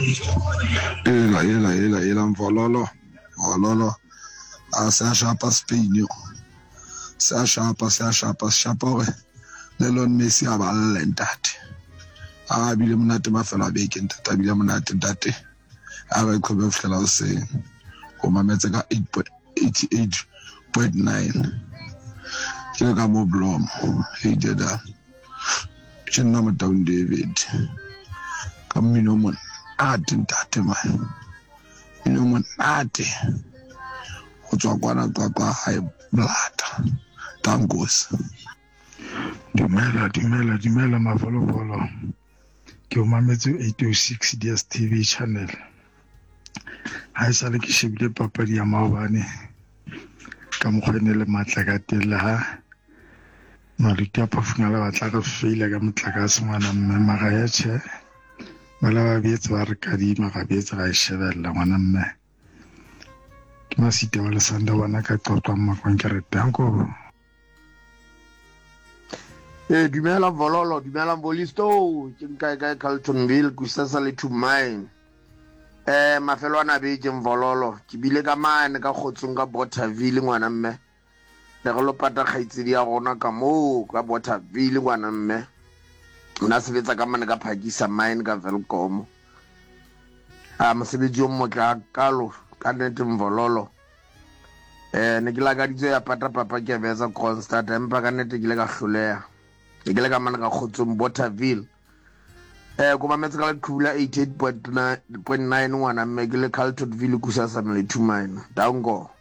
Ela mvololo a sa shapa Spain sa shapa hore le lone Messi a ba lentate a bile monate mafelo a beke ntate a bile monate ntate a ba ikhobe o fihlela o seng o mametse ka 8.89 ke le ka mo Blom he did that Chinna mo Down David ka mmino mo ate ntate man mmino mo ate o tswa kwana kwa high blood tangos dumela mavolopolo ke o mametse 806 DSTV channel ha sa le ke shebile papadi ya maobane ka mokgwene le matla ka tela ha Marita Pafungala batla go feila ka motlakase ngwana mme maga ya che bala ba bietse ba re kadima ga bietse ga shebella ngwana mme ke masite wa lesanda wana ka qoqwa makwan ke re tanko dumela Vololo dumela Bolisto ke nka Carltonville kusasa le to mine mafelo ana be ke Vololo ke bile ka mane ka khotsong ka Bothaville ngwana mme le go lopata khaitsedi ya gona ka mo ka Bothaville ngwana mme ona sebetsa ka mane ka Phakisa mine ka Velcom mosebetsi o motla kalo ka nete Vololo ne ke la ka ditso ya pata papa ke betsa constant empa ka nete ke le ka hloleha ke le ka mane ka khotsong Bothaville go mametsa ka thula 88.9 ngwana mme ke le Carltonville kusasa le to mine downgo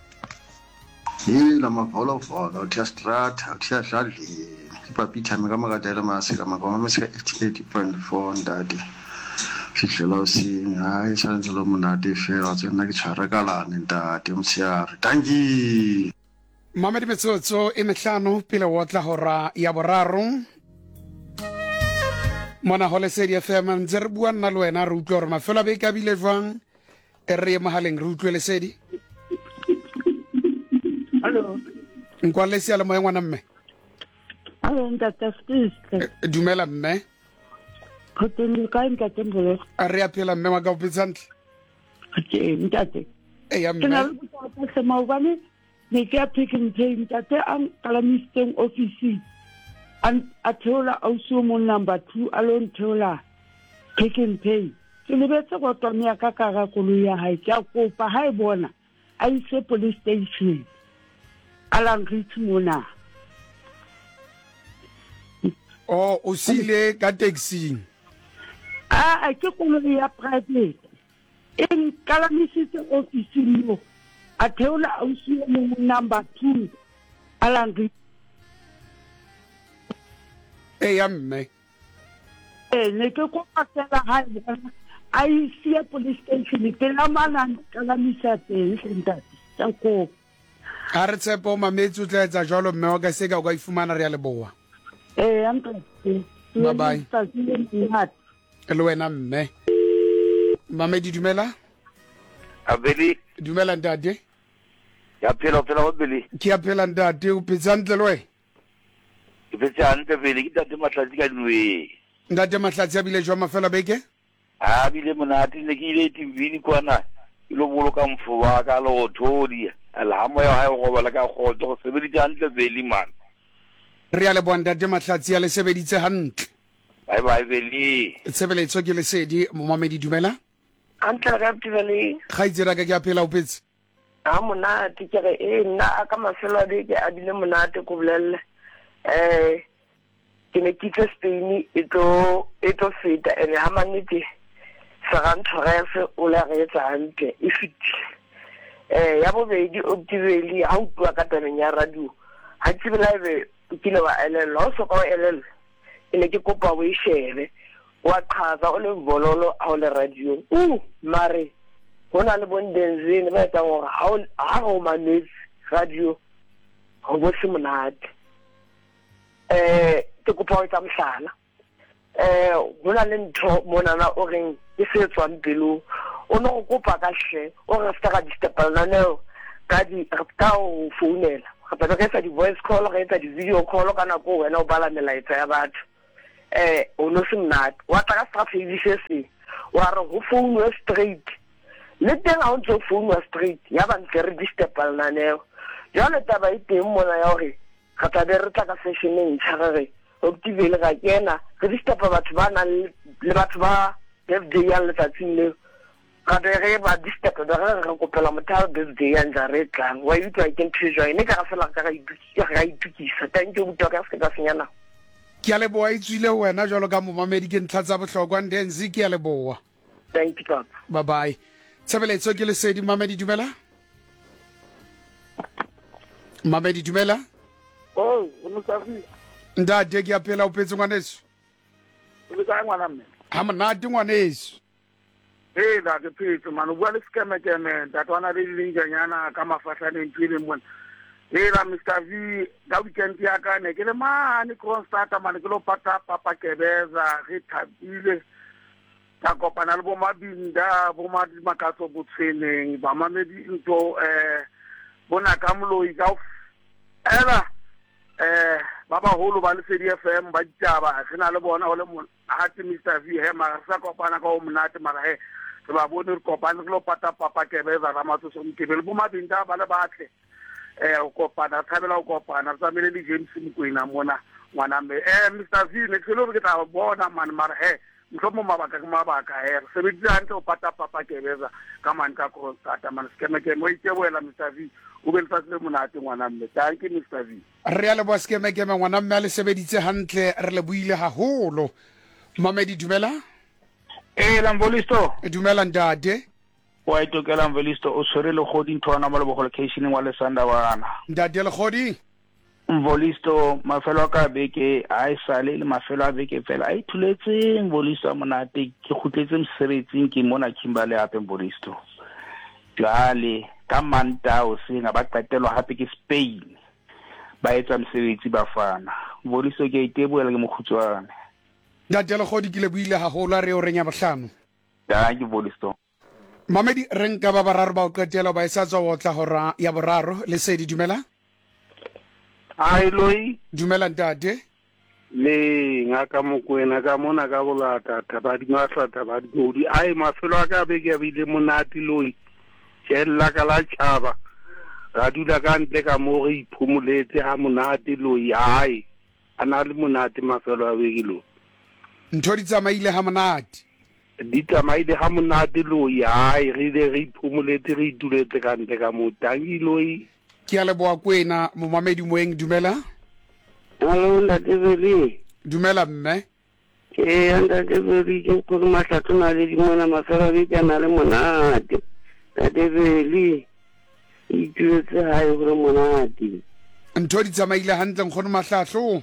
la mafolo folo thestrata theadli papi time ka magatela masika makoma masika 88.4 ndati fihlela sing ha isantse lo monate fela tsena ke tshwara kalane ntate mtsiare tanki Mamadi metsotso e mehlano pele wotla hora ya boraro mona hole sedi FM ntse re bua nna le wena re utlwa hore mafelo a be ka bile jwang e re ye mohaleng re utlwe le sedi Hello. Nkwale sia le moya ngwana mme. Hello ntate Steve. Dumela mme. Khoteng ka ntate Mbolo. A re apela mme wa ka opetsantle. Ke ntate. Ya mme. Ke na le botsa se maobane ne ke a Pick n Pay ntate an kalamisteng office an atheola auso mo number 2 alone theola Pick n Pay. Ke lebetse go tsamaya ka kara koloi ya hae ke a kopa ha e bona a ise police station. Alang Richmona. Oh, o sile ka taxi. Ke koloi ya private. In kalamisitse office mo. A theola ausi mo number 2. Alang ya mme. Ne ke ko patela ha a ise police station ke la mana kalamisa teng ntate. Tsanko. A re tshepo mametsi o tla etsa jalo mme wa ka se ka o ka ifumana re ya leboa bye bye le wena mme Mamedi dumela Abeli dumela ntate ya phela go beli ke a phela ntate o petsantle le we ke petsantle beli ke tate Mahlatsi ka nwe ntate Mahlatsi a bile jwa mafela beke a bile monate ne ke ile TV kwana ilo boloka mfoba ka lo thodi alhamo ya hae go bala ka khotso go sebeditse hantle beli man re ya le bonda de Mahlatsi ya le sebeditse hantle bye bye beli tshebeletso ke le sedi Mamedi dumela Antle ga tibele ga itsera ka ke a phela o petse a monate ke re nna ka mafelo a beke a bile monate go bolelle ke ne ke Spain e tlo feta ene ha manete sa ga ntshwarese o le re etsa hantle e fitile ya bobedi o tibeli ha o tua ka tabeng ya radio ha tibela ebe ke le wa elelo so ka elelo ene ke kopa o ishebe wa qaza o le Vololo a o le radio mare hona le bondenzini ba etsa gore ha o manetse radio go bo se monate ke kopa o tsa mhlala hona le ntho monana o reng ke se tswang pelo o no go kopa ka hle o re sta ga distepana neo ka o founela ga ka sa di voice call ga etsa di video call kana go wena o bala melaetsa ya batho o no se mnat wa tla ka strategy se wa re go founwe straight le teng a o ntse founwa straight ya ba ntse re disturba lenaneo jalo taba e teng mona ya gore ga tla be re tla ka session e ntšha gare Oktibele ga kena re disturba batho ba nang le batho ba birthday ya letsatsing leo ga re ba disturba ba re kopela motho a birthday ya ntja re tlang wa itwa ke ntho jwa ene ka ga fela ka ga itukisa tang ke butwa ka se ka senyana ke a leboa itswile wena jalo ka momamedi ke ntlha tsa bohlokwa ndenzi ke a leboa thank you papa bye bye tshebeletso ke lesedi mamedi dumela mamedi dumela oh o tsafi ntate ke a phela o petse ngwaneso o ka ngwana mme ha monate ngwaneso da ke phetse man o bua le skeme tatwana le dinjanyana ka mafatlhaneng tlile mona la Mr. V ka weekend ya ka ne ke le mane Kronstadt man ke lo pata papa Kebeza re thabile ka kopana le bo Mabinda bo Makatso botseneng ba mamedi ntho bona ka moloi ka ba ba holo ba le CDFM ba ditaba re na le bona ho le hati Mr. V he mara sa kopana ka o monate mara he se ba bone re kopana ke lo pata papa Kebeza ra matso ke be le bo Mabinda ba le batle o kopana thabela o kopana tsa mele le James Mkwena mona ngwana me Mr. V ne ke lo ke tla bona man mara he mhlomo mabaka he se be ditse o pata papa Kebeza ka man ka Kronstadt man skeme ke mo iteboela Mr. V o be le tsatsile monate ngwana mme thank you Mr. V re le bo skeme ke ngwana mme le sebeditse hantle re le buile haholo mamedi dumela la Mvolisto dumela ntate wa itokela Mvolisto o tshwere le godi nthwana mo le bogolo location wa lesanda bana ntate le godi Mvolisto mafelo a ka beke a isale le mafelo a beke fela a ithuletse Mvolisto monate ke khutletse mosebetsing ke mona Kimberley hape Mvolisto jale ka manta o singa ba qatelwa hape ke Spain ba etsa mosebetsi ba fana Mvolisto ke iteboela ke mokhutswane ntate le godi ke le buile haholo a re o renya bohlano ke Mvolisto mamedi re nka ba bararo ba o qetela ba isa tswa otla hora ya boraro le sedi dumela ai loi dumela ntate le ngaka Mokwena ka mona ka bolata tabadi maswa tabadi godi ai mafelo a ka be ke bile monate loi tshella ka la tshaba ra dula ka ntle ka mo re iphumuletse ha monate loi ai ana le monate mafelo a beke lo ntho di tsamaile ha monate di tsamaile ha monate loi ai re ile re iphumuletse re ituletse ka ntle ka mo tangi loi ke a leboa kwena momamedi moeng dumela Hello ndatebele dumela mme ndatebele ke go mahlatsona le dimona mafelo be ke na le monate ndatebele ituletse hae gore monate ntho di tsamaile hantle nkgono mahlahlo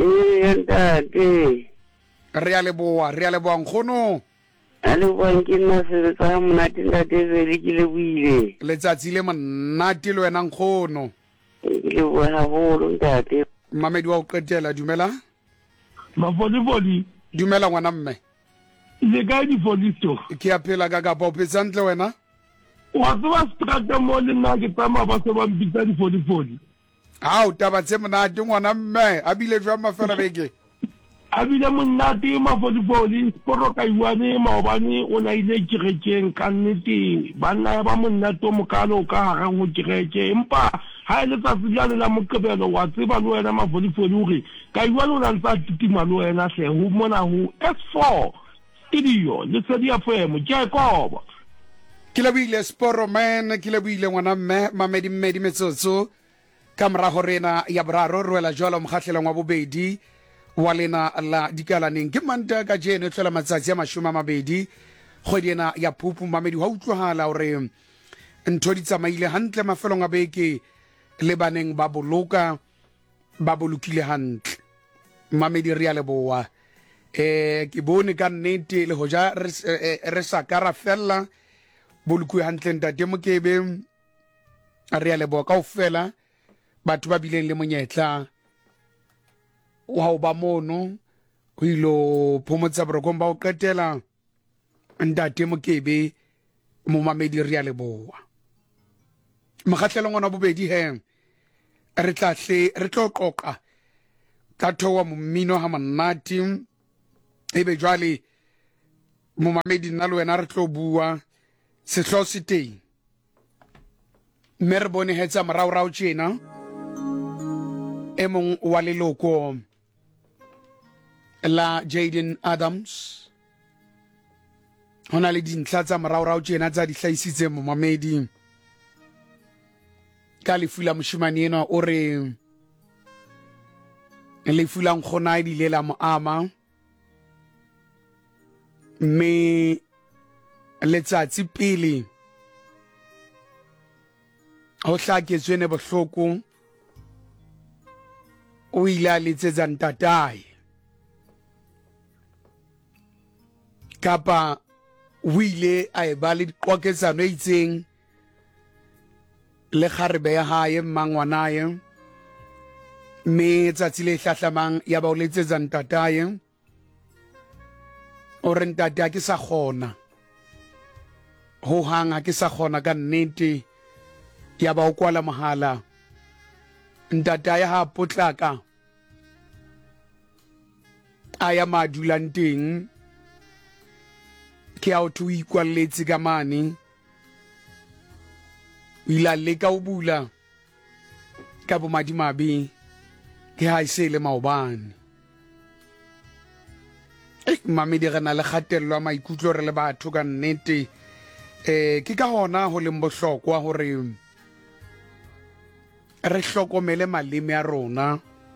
ntate re a leboa nkgono a leboang ke nna sebetsa ha monate ndatebele ke le buile letsatsi le monate le wena nkgono ke leboa haholo ntate mamedi wa o qetela dumela mavolivoli dumela ngwana mme le ka di Mvolisto ke a phela ka kapa o phetse hantle wena wa tseba strata mo le nna ke tsamaya ba se ba mpitsa di Mvolivolivoli o taba tse monate ngwana mme a bile jwa mafela beke a bile monate Mvolivolivoli sporo ka iwane maobane o na ile kerekeng ka nnete banna ba monate o mokalo ka hara go kereke empa ha ile tsa tsijane la mokebelo wa tseba le wena Mvolivolivoli hore ka iwane o na tsa titima le wena hle ho mona ho S4 studio le tsedi ya FM ke koba ke le buile sporo man ke le buile ngwana mme mamedi mmedi metsotso ka morago rena ya boraro rwela jwalo mokgahlelong wa bobedi wa lena la dikalaneng ke manta ka jene tlhola matsatsi a 20 kgwedi ena ya Phupu mamedi wa utlwahala hore ntho di tsamaile hantle mafelong a beke le baneng ba bolokile hantle mamedi re a leboa ke bone ka nnete le hoja re sa ka ra fella bolokwe hantle ntate Mokebe re a leboa kaofela batho ba bileng le monyetla wa ho ba mono ho ilo phomotsa borokong ba o qetela ntate Mokebe momamedi re a leboa mokgahlelong ona bobedi he re tlo qoqa ka thowa mmino ha monate ebe jwale momamedi nna le wena re tlo bua sehlo se teng mme re bone hetsa moraorao tjena e mong wa leloko la Jaden Adams hona le dintlha tsa moraorao tjena tsa di hlaisitse momamedi ka lefu la moshimane ena o re lefu la nkgona e dile la mo ama mme letsatsi pele ho hlaketswe ne bohloko o ile a letsetsa ntatae kapa o ile a e ba le diqwaketsano e itseng le kgarebe ya hae mmangwanaye mme tsatsi le hlahlamang ya ba o letsetsa ntatae o re ntate ha ke sa kgona ho hang ha ke sa kgona ka nnete ya ba o kwala mohala ntatae ha potlaka a ya madulang teng ke a o thu ikwalletse ka mane ila leka o bula ka bo madimabe ke ha ise le maobane mamedi re na le kgatello ya maikutlo re le batho ka nnete ke ka hona ho leng bohlokwa hore re hlokomele maleme a rona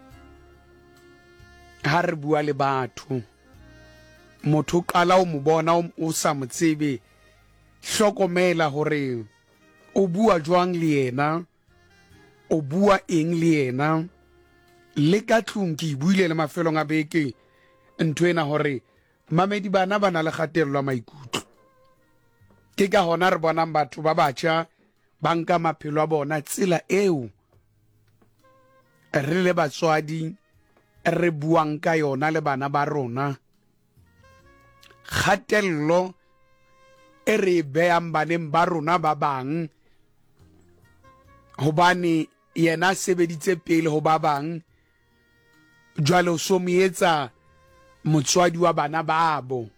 ha re bua le batho motho qala o mo bona o sa mo tsebe hlokomela hore o bua jwang le yena o bua eng le yena le ka tlung ke buile le mafelong a beke ntwena hore mamedi bana bana le kgatello ya maikutlo ke ka hona re bonang batho ba batjha banka maphelo a bona tsela eo re le batswadi re buang ka yona le bana ba rona kgatello e re beang baneng ba rona ba bang hobane yena sebeditse pele ho ba bang jwale o so moetsa motswadi wa bana babo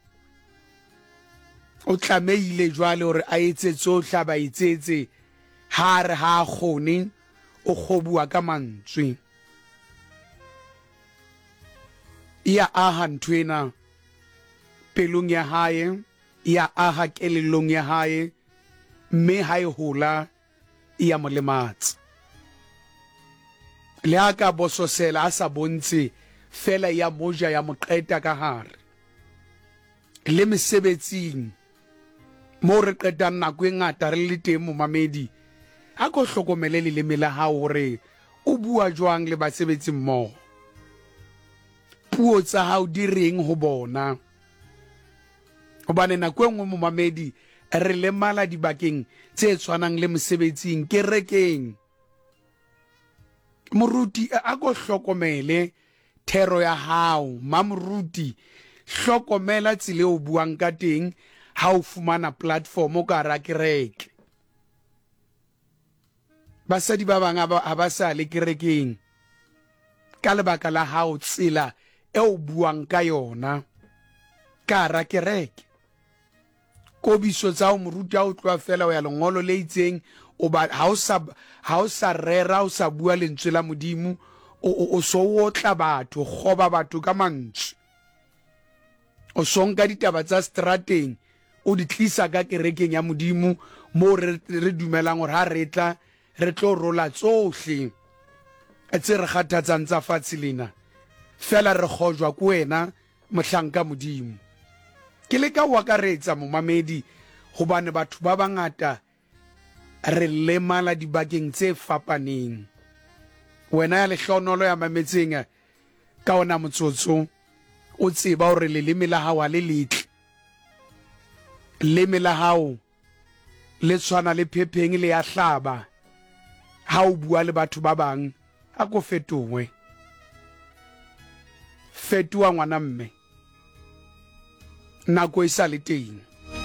o tlameile jwale hore a etse tsohle ba itsetse ha re ha kgone o khobua ka mantswe ya aha ntwena pelong ya hae ya aha kelelong ya hae mme ha e hola ya molematsa le aka bososela a sa bontse fela ya moja ya moqeta ka hare le mesebetsing mo re qetang nako e ngata re le teng momamedi a ko hlokomele leleme la hao hore o bua jwang le basebetsi mmoho puo tsa hao di reng ho bona hobane nako e nngwe momamedi re le mala dibakeng tse tshwanang le mosebetsing kerekeng moruti a ko hlokomele thero ya hao mamruti hlokomela tsile o buang ka teng ha o fumana platform o ka ra kereke basadi ba bang ha ba sa le kerekeng ka lebaka la hao tsela e o buang ka yona ka ra kereke kobiso tsa o moruti a o tloa fela o ya lengolo le itseng o ba ha o sa rera o sa bua lentswe la modimo o so otla batho goba batho ka mantswe o sonka ditaba tsa strateng o di tlisa ka kerekeng ya modimo mo re dumelang hore ha re tlo rola tsohle tse re kgathatsang tsa fatshe lena fela re khojwa ku wena mohlanka modimo ke le ka wa ka retsa momamedi hobane batho ba bangata re lemala dibakeng tse fapaneng wena ya lehlonolo ya mametseng ka ona motsotso o tseba hore leleme la hao le letle leleme la hao le tshwana le phepeng le ya hlaba ha o bua le batho ba bang a ko fetongwe fetua ngwana mme nako e sa le teng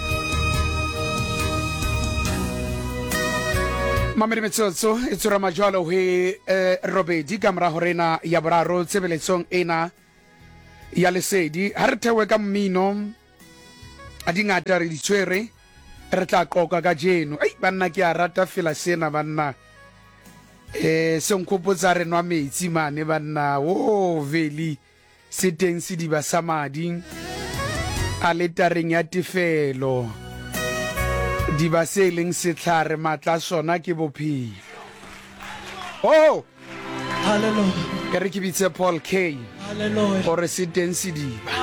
mamedi metsotso e tsura majwalo he robedi ka mora horena ya boraro tsebeletsong ena ya lesedi ha re thewe ka mmino a dingata re di tshwere re tla qoqa ka jeno ai banna ke a rata fela sena banna se nkgopotsa re nwa metsi mane banna veli se teng sediba sa madi a letareng ya tefelo diba se leng setlhare matla sona ke bophelo ke re ke bitse Paul K gore se teng sediba